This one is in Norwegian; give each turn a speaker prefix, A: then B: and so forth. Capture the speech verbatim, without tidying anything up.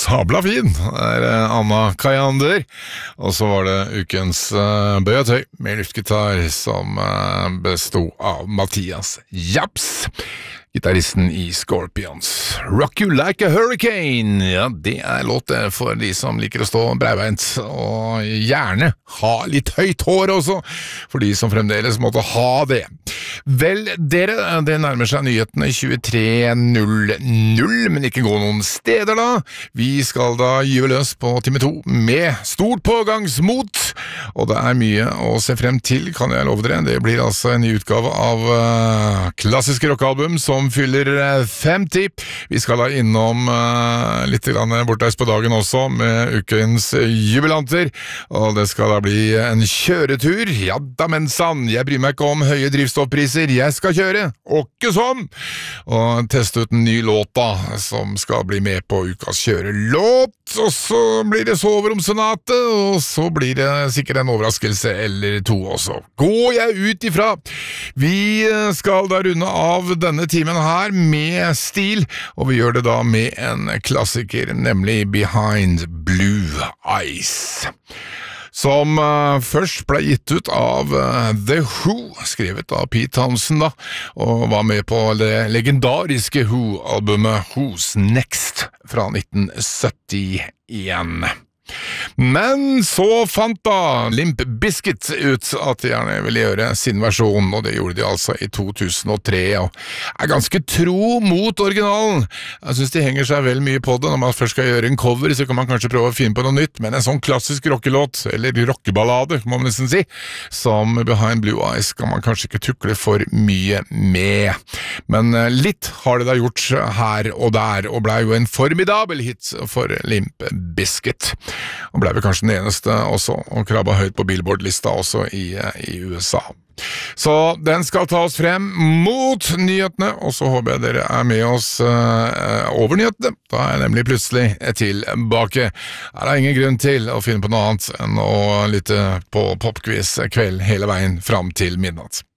A: sabla fin, er Anna Kajander. Og så var det ukens uh, Bøy og Tøy med luftgitar som uh, bestod av Mathias Japs, gitaristen i Scorpions. Rock You Like a Hurricane, ja, det er låt for de som liker å stå breibeint, og gjerne ha litt høyt hår også, for de som fremdeles måtte ha det. Vel, dere, det nærmer seg nyhetene tjuetre null null, men ikke gå noen steder da. Vi skal da gyve løs på time to med stort pågangsmot, og det er mye å se frem til, kan jeg love dere. Det blir altså en ny utgave av uh, klassiske rockalbum som fyller femti. Vi skal da innom uh, litt grann borteis på dagen også med ukens jubilanter, og det skal da bli en kjøretur. Ja da, men sann, jeg bryr meg ikke om høye drivstoffpriser, jeg skal kjøre, og ikke sånn! Og teste ut en ny låt da, som skal bli med på ukas kjørelåt, og så blir det soveromsonate, og så blir det sikkert en overraskelse eller to også. Går jeg ut ifra? Vi skal da runde av denne timen her med stil, og vi gjør det da med en klassiker, nemlig Behind Blue Eyes, som uh, først ble gitt ut av uh, The Who, skrevet av Pete Townsend da, og var med på det legendariske Who-albumet Who's Next fra nitten syttien. Men så fant da Limp Bizkit ut at de gjerne ville gjøre sin versjon, og det gjorde de altså i to tusen og tre, og er ganske tro mot originalen. Jeg synes de henger seg vel mye på det. Når man først skal gjøre en cover, så kan man kanskje prøve å finne på noe nytt, men en sånn klassisk rockelåt, eller rockeballade, må man nesten si, som Behind Blue Eyes kan man kanskje ikke tukle for mye med. Men litt har det da gjort her og der, og ble jo en formidabel hit for Limp Bizkit. Og ble vel kanskje den eneste også, og krabba høyt på Billboard-lista også i, i U S A. Så den skal ta oss frem mot nyhetene, og så håper jeg dere er med oss uh, over nyhetene. Da er jeg nemlig plutselig tilbake. Er det ingen grunn til å finne på noe annet enn å lytte på popquiz kveld hele veien fram til midnatt.